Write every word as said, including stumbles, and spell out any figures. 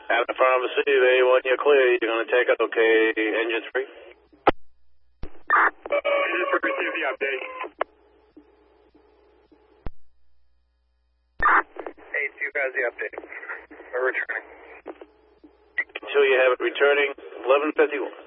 At the front of the city, they want you clear. You're going to take it, okay, engine three? Uh, just receive the update. Hey, two guys, the update. We're returning. So you have it returning eleven fifty-one.